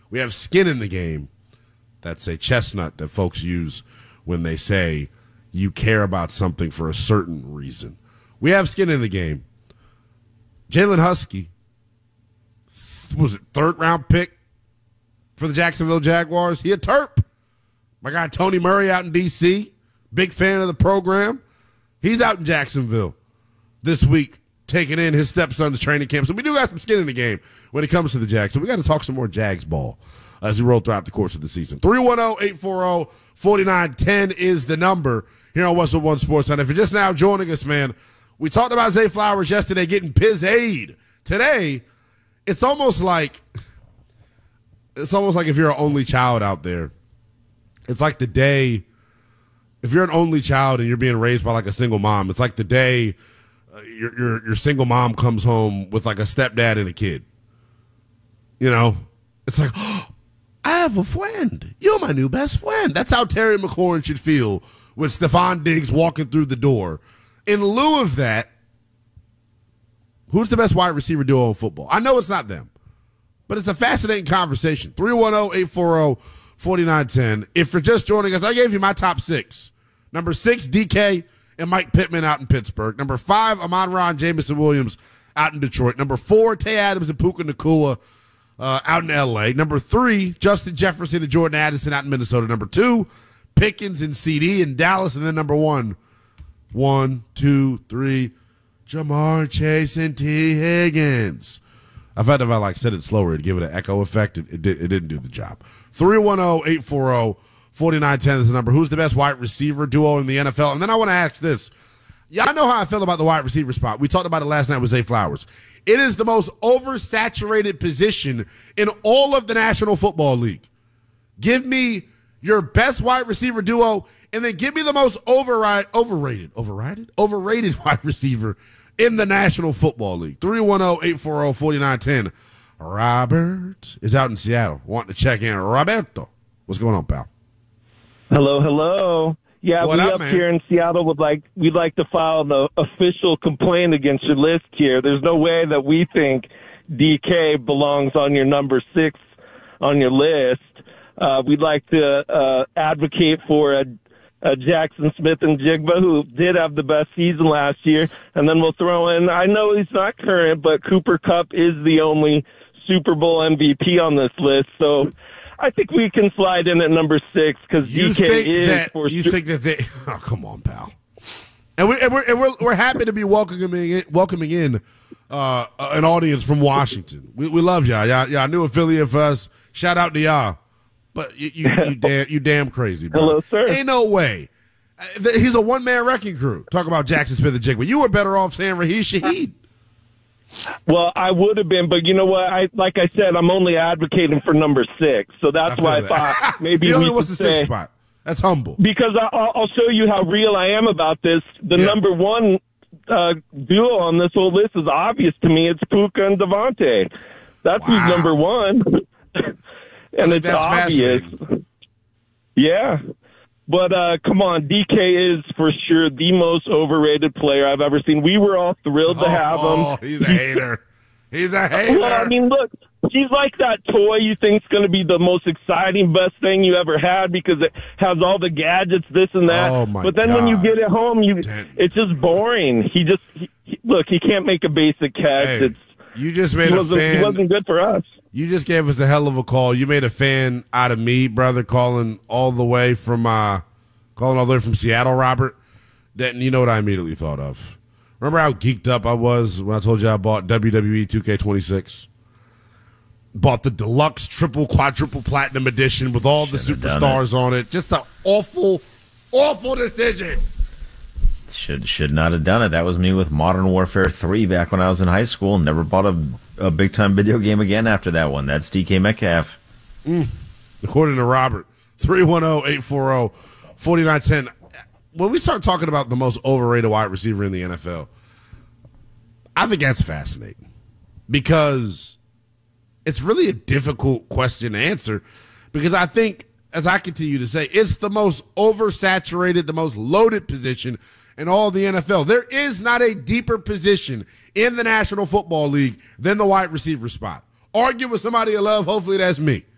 We have skin in the game. That's a chestnut that folks use when they say you care about something for a certain reason. We have skin in the game. Jalen Husky, was it third-round pick for the Jacksonville Jaguars? He a Terp. My guy Tony Murray out in D.C., big fan of the program. He's out in Jacksonville this week taking in his stepson's training camp. So we do got some skin in the game when it comes to the Jags. So we got to talk some more Jags ball as we roll throughout the course of the season. 310-840-4910 is the number here on Westwood One Sports. And if you're just now joining us, man, we talked about Zay Flowers yesterday getting Piz-Aid. Today, it's almost like if you're an only child out there. It's like the day, if you're an only child and you're being raised by like a single mom, it's like the day your single mom comes home with like a stepdad and a kid. You know, it's like, oh, I have a friend. You're my new best friend. That's how Terry McLaurin should feel with Stephon Diggs walking through the door. In lieu of that, who's the best wide receiver duo in football? I know it's not them, but it's a fascinating conversation. 310-840-4910. If you're just joining us, I gave you my top 6. Number 6, DK and Mike Pittman out in Pittsburgh. Number 5, Amon-Ra, Jamison Williams out in Detroit. Number 4, Tay Adams and Puka Nacua out in L.A. Number 3, Justin Jefferson and Jordan Addison out in Minnesota. Number 2, Pickens and CD in Dallas. And then number 1, 1, 2, 3, Jamar Chase and T. Higgins. I thought if I said it slower, it'd give it an echo effect. It didn't do the job. 310-840-4910 is the number. Who's the best wide receiver duo in the NFL? And then I want to ask this. Y'all know how I feel about the wide receiver spot. We talked about it last night with Zay Flowers. It is the most oversaturated position in all of the National Football League. Give me your best wide receiver duo, and then give me the most overrated wide receiver in the National Football League. 310-840-4910. Robert is out in Seattle wanting to check in. Roberto, what's going on, pal? Hello. Yeah, what we up, up man? here in Seattle we'd like to file the official complaint against your list here. There's no way that we think DK belongs on your number 6 on your list. We'd like to advocate for a Jackson Smith and Jigba, who did have the best season last year. And then we'll throw in, I know he's not current, but Cooper Kupp is the only Super Bowl MVP on this list. So I think we can slide in at number 6 because DK is for you think that they? Oh, come on, pal. And we're happy to be welcoming in an audience from Washington. We love y'all. Y'all new affiliate of us. Shout out to y'all. But you damn crazy, bro. Hello, sir. Ain't no way. He's a one-man wrecking crew. Talk about Jackson Smith and Jigba. You were better off saying Raheem Shaheed. Well, I would have been, but you know what? Like I said, I'm only advocating for number 6, so that's why I thought maybe we could the say 6th spot. That's humble. Because I'll show you how real I am about this. The number 1 duo on this whole list is obvious to me. It's Puka and Devontae. That's who's number 1, and it's obvious. Yeah. But come on, DK is for sure the most overrated player I've ever seen. We were all thrilled to have him. Oh, he's a hater. He's a hater. Well, I mean, look, he's like that toy you think's going to be the most exciting, best thing you ever had because it has all the gadgets, this and that. Oh my but then God. when you get it home, it's just boring. Look, he can't make a basic catch. Hey, you just made he a fan. He wasn't good for us. You just gave us a hell of a call. You made a fan out of me, brother, calling all the way from Seattle, Robert. And you know what I immediately thought of? Remember how geeked up I was when I told you I bought WWE 2K26? Bought the deluxe triple, quadruple platinum edition with all the superstars on it. Just an awful, awful decision. Should not have done it. That was me with Modern Warfare 3 back when I was in high school. Never bought a big-time video game again after that one. That's DK Metcalf. According to Robert, 310-840-4910. When we start talking about the most overrated wide receiver in the NFL, I think that's fascinating because it's really a difficult question to answer because I think, as I continue to say, it's the most oversaturated, the most loaded position in all the NFL. There is not a deeper position in the National Football League than the wide receiver spot. Argue with somebody you love, hopefully that's me.